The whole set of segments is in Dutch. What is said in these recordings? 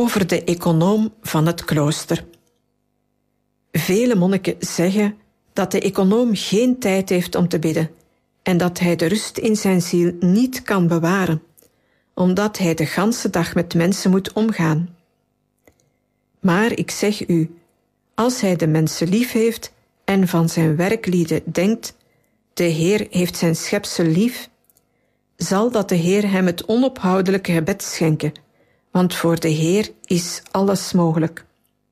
over de econoom van het klooster. Vele monniken zeggen dat de econoom geen tijd heeft om te bidden en dat hij de rust in zijn ziel niet kan bewaren, omdat hij de ganse dag met mensen moet omgaan. Maar ik zeg u, als hij de mensen lief heeft en van zijn werklieden denkt, de Heer heeft zijn schepsel lief, zal dat de Heer hem het onophoudelijke gebed schenken, want voor de Heer is alles mogelijk.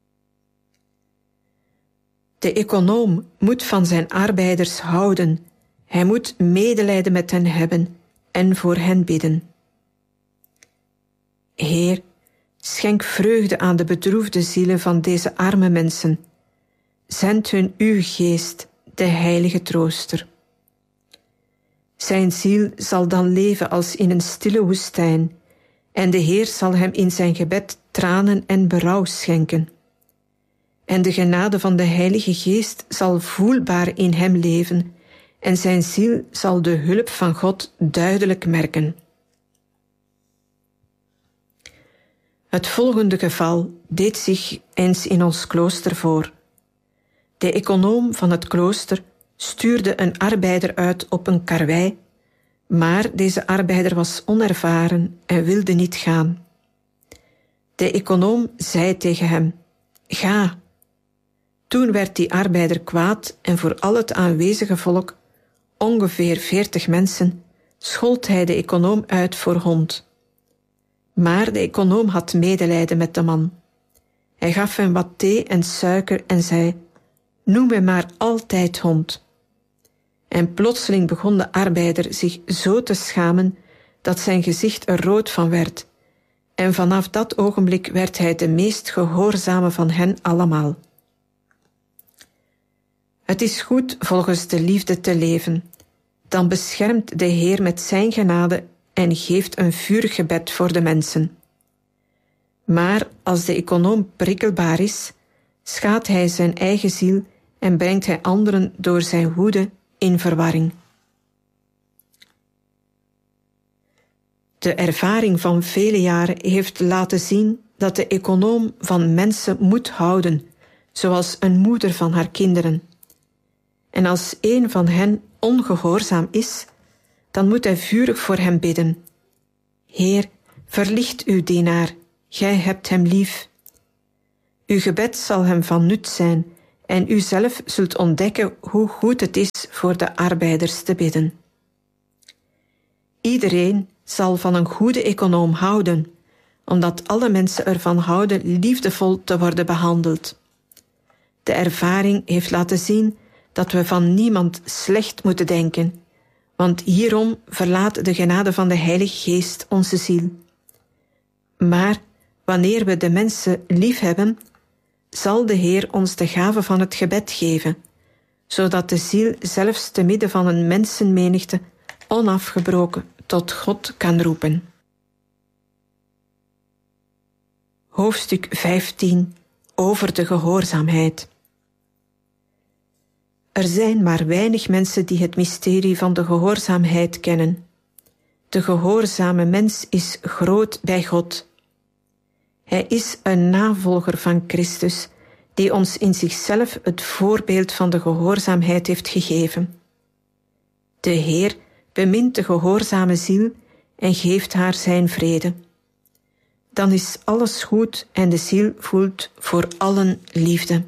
De econoom moet van zijn arbeiders houden, hij moet medelijden met hen hebben en voor hen bidden. Heer, schenk vreugde aan de bedroefde zielen van deze arme mensen. Zend hun uw geest, de heilige trooster. Zijn ziel zal dan leven als in een stille woestijn, en de Heer zal hem in zijn gebed tranen en berouw schenken. En de genade van de Heilige Geest zal voelbaar in hem leven, en zijn ziel zal de hulp van God duidelijk merken. Het volgende geval deed zich eens in ons klooster voor. De econoom van het klooster stuurde een arbeider uit op een karwei, maar deze arbeider was onervaren en wilde niet gaan. De econoom zei tegen hem: "Ga." Toen werd die arbeider kwaad en voor al het aanwezige volk, ongeveer 40 mensen, schold hij de econoom uit voor hond. Maar de econoom had medelijden met de man. Hij gaf hem wat thee en suiker en zei: "Noem mij maar altijd hond." En plotseling begon de arbeider zich zo te schamen dat zijn gezicht er rood van werd. En vanaf dat ogenblik werd hij de meest gehoorzame van hen allemaal. Het is goed volgens de liefde te leven. Dan beschermt de Heer met zijn genade en geeft een vurig gebed voor de mensen. Maar als de econoom prikkelbaar is, schaadt hij zijn eigen ziel en brengt hij anderen door zijn woede in verwarring. De ervaring van vele jaren heeft laten zien dat de econoom van mensen moet houden, zoals een moeder van haar kinderen. En als een van hen ongehoorzaam is, dan moet hij vurig voor hem bidden. Heer, verlicht uw dienaar, gij hebt hem lief. Uw gebed zal hem van nut zijn en u zelf zult ontdekken hoe goed het is voor de arbeiders te bidden. Iedereen zal van een goede econoom houden, omdat alle mensen ervan houden liefdevol te worden behandeld. De ervaring heeft laten zien dat we van niemand slecht moeten denken, want hierom verlaat de genade van de Heilige Geest onze ziel. Maar wanneer we de mensen lief hebben, zal de Heer ons de gave van het gebed geven, zodat de ziel zelfs te midden van een mensenmenigte onafgebroken tot God kan roepen. Hoofdstuk 15 over de gehoorzaamheid. Er zijn maar weinig mensen die het mysterie van de gehoorzaamheid kennen. De gehoorzame mens is groot bij God. Hij is een navolger van Christus, die ons in zichzelf het voorbeeld van de gehoorzaamheid heeft gegeven. De Heer bemint de gehoorzame ziel en geeft haar zijn vrede. Dan is alles goed en de ziel voelt voor allen liefde.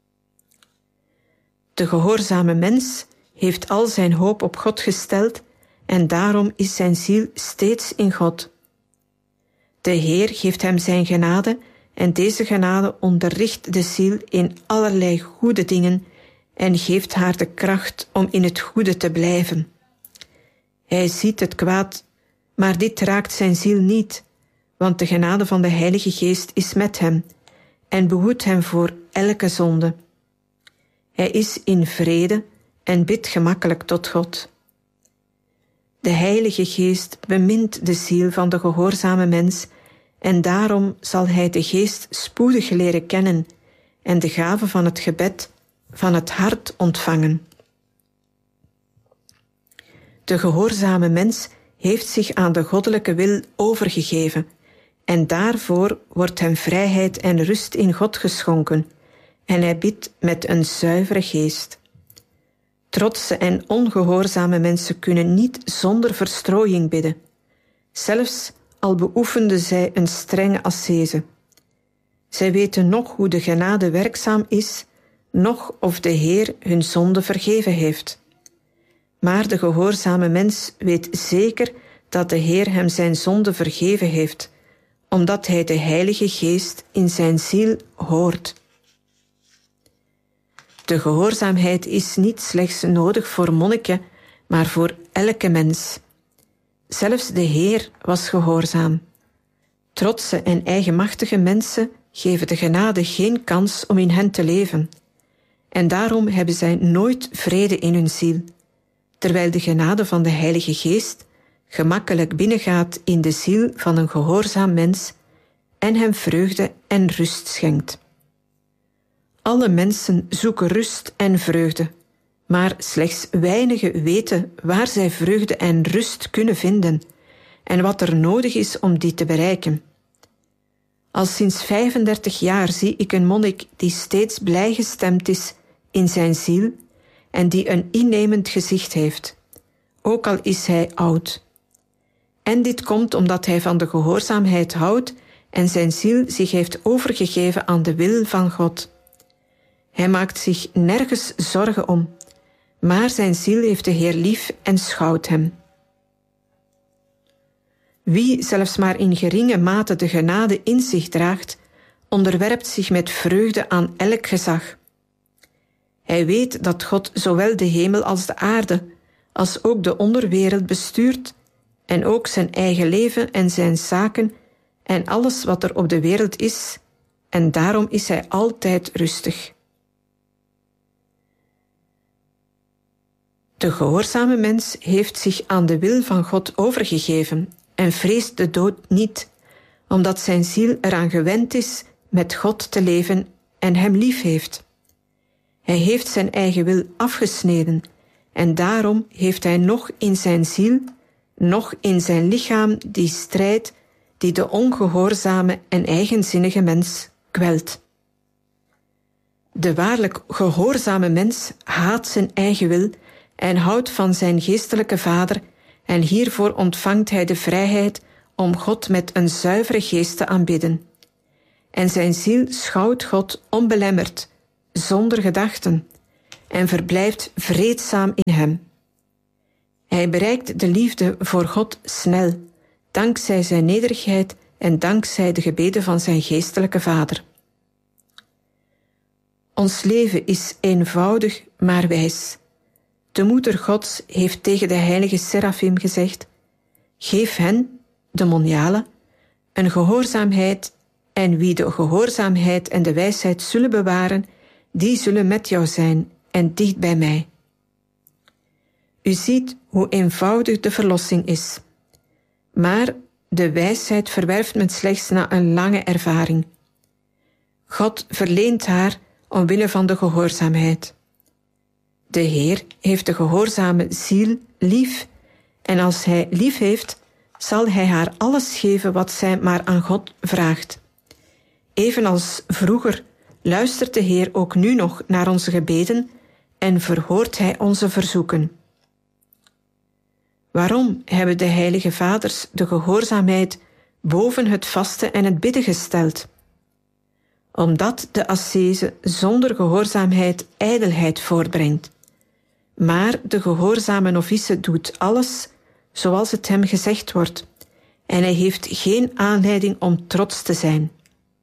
De gehoorzame mens heeft al zijn hoop op God gesteld en daarom is zijn ziel steeds in God. De Heer geeft hem zijn genade en deze genade onderricht de ziel in allerlei goede dingen en geeft haar de kracht om in het goede te blijven. Hij ziet het kwaad, maar dit raakt zijn ziel niet, want de genade van de Heilige Geest is met hem en behoedt hem voor elke zonde. Hij is in vrede en bidt gemakkelijk tot God. De Heilige Geest bemint de ziel van de gehoorzame mens en daarom zal hij de Geest spoedig leren kennen en de gave van het gebed van het hart ontvangen. De gehoorzame mens heeft zich aan de goddelijke wil overgegeven En daarvoor wordt hem vrijheid en rust in God geschonken, en hij bidt met een zuivere geest. Trotse en ongehoorzame mensen kunnen niet zonder verstrooiing bidden, zelfs al beoefenden zij een strenge ascese. Zij weten nog hoe de genade werkzaam is, noch of de Heer hun zonde vergeven heeft. Maar de gehoorzame mens weet zeker dat de Heer hem zijn zonde vergeven heeft, omdat hij de Heilige Geest in zijn ziel hoort. De gehoorzaamheid is niet slechts nodig voor monniken, maar voor elke mens. Zelfs de Heer was gehoorzaam. Trotse en eigenmachtige mensen geven de genade geen kans om in hen te leven. En daarom hebben zij nooit vrede in hun ziel, terwijl de genade van de Heilige Geest gemakkelijk binnengaat in de ziel van een gehoorzaam mens en hem vreugde en rust schenkt. Alle mensen zoeken rust en vreugde, maar slechts weinigen weten waar zij vreugde en rust kunnen vinden en wat er nodig is om die te bereiken. Al sinds 35 jaar zie ik een monnik die steeds blij gestemd is in zijn ziel en die een innemend gezicht heeft, ook al is hij oud. En dit komt omdat hij van de gehoorzaamheid houdt en zijn ziel zich heeft overgegeven aan de wil van God. Hij maakt zich nergens zorgen om, maar zijn ziel heeft de Heer lief en schouwt hem. Wie zelfs maar in geringe mate de genade in zich draagt, onderwerpt zich met vreugde aan elk gezag. Hij weet dat God zowel de hemel als de aarde, als ook de onderwereld bestuurt, en ook zijn eigen leven en zijn zaken en alles wat er op de wereld is, en daarom is hij altijd rustig. De gehoorzame mens heeft zich aan de wil van God overgegeven en vreest de dood niet, omdat zijn ziel eraan gewend is met God te leven en hem lief heeft. Hij heeft zijn eigen wil afgesneden en daarom heeft hij nog in zijn ziel, nog in zijn lichaam die strijd die de ongehoorzame en eigenzinnige mens kwelt. De waarlijk gehoorzame mens haat zijn eigen wil en houdt van zijn geestelijke vader en hiervoor ontvangt hij de vrijheid om God met een zuivere geest te aanbidden. En zijn ziel schouwt God onbelemmerd, zonder gedachten, en verblijft vreedzaam in hem. Hij bereikt de liefde voor God snel, dankzij zijn nederigheid en dankzij de gebeden van zijn geestelijke vader. Ons leven is eenvoudig, maar wijs. De moeder Gods heeft tegen de heilige Serafim gezegd: geef hen, de monialen, een gehoorzaamheid, en wie de gehoorzaamheid en de wijsheid zullen bewaren, die zullen met jou zijn en dicht bij mij. U ziet hoe eenvoudig de verlossing is. Maar de wijsheid verwerft men slechts na een lange ervaring. God verleent haar omwille van de gehoorzaamheid. De Heer heeft de gehoorzame ziel lief, en als hij lief heeft, zal hij haar alles geven wat zij maar aan God vraagt. Evenals vroeger luistert de Heer ook nu nog naar onze gebeden en verhoort hij onze verzoeken. Waarom hebben de heilige vaders de gehoorzaamheid boven het vasten en het bidden gesteld? Omdat de ascese zonder gehoorzaamheid ijdelheid voortbrengt. Maar de gehoorzame novice doet alles zoals het hem gezegd wordt, en hij heeft geen aanleiding om trots te zijn.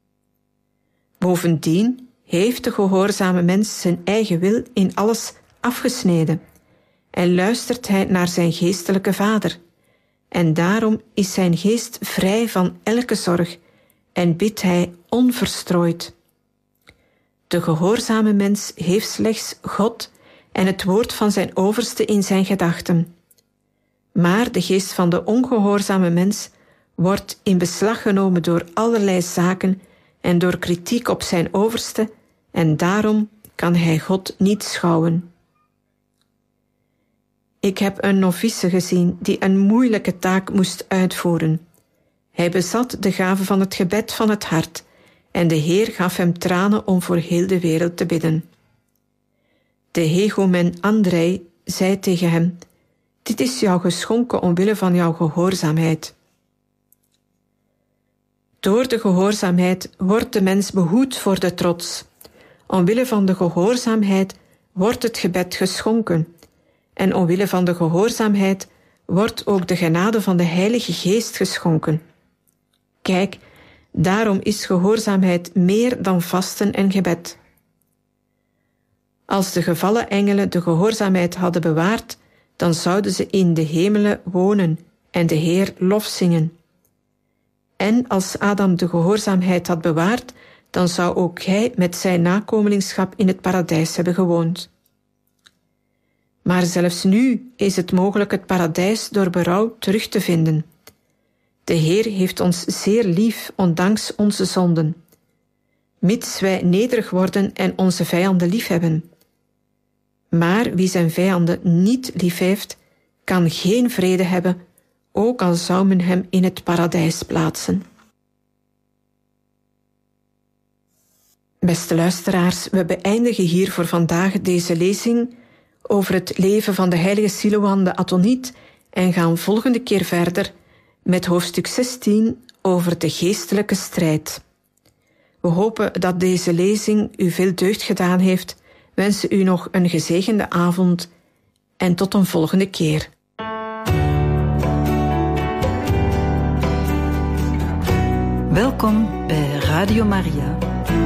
Bovendien heeft de gehoorzame mens zijn eigen wil in alles afgesneden en luistert hij naar zijn geestelijke vader, en daarom is zijn geest vrij van elke zorg en bidt hij onverstrooid. De gehoorzame mens heeft slechts God en het woord van zijn overste in zijn gedachten. Maar de geest van de ongehoorzame mens wordt in beslag genomen door allerlei zaken en door kritiek op zijn overste, en daarom kan hij God niet schouwen. Ik heb een novice gezien die een moeilijke taak moest uitvoeren. Hij bezat de gave van het gebed van het hart en de Heer gaf hem tranen om voor heel de wereld te bidden. De hegumen Andrei zei tegen hem: dit is jou geschonken omwille van jouw gehoorzaamheid. Door de gehoorzaamheid wordt de mens behoed voor de trots. Omwille van de gehoorzaamheid wordt het gebed geschonken. En omwille van de gehoorzaamheid wordt ook de genade van de Heilige Geest geschonken. Kijk, daarom is gehoorzaamheid meer dan vasten en gebed. Als de gevallen engelen de gehoorzaamheid hadden bewaard, dan zouden ze in de hemelen wonen en de Heer lof zingen. En als Adam de gehoorzaamheid had bewaard, dan zou ook hij met zijn nakomelingschap in het paradijs hebben gewoond. Maar zelfs nu is het mogelijk het paradijs door berouw terug te vinden. De Heer heeft ons zeer lief, ondanks onze zonden, mits wij nederig worden en onze vijanden liefhebben. Maar wie zijn vijanden niet liefheeft, kan geen vrede hebben, ook al zou men hem in het paradijs plaatsen. Beste luisteraars, we beëindigen hier voor vandaag deze lezing over het leven van de heilige Siloan de Athoniet en gaan volgende keer verder met hoofdstuk 16 over de geestelijke strijd. We hopen dat deze lezing u veel deugd gedaan heeft, wensen u nog een gezegende avond en tot een volgende keer. Welkom bij Radio Maria.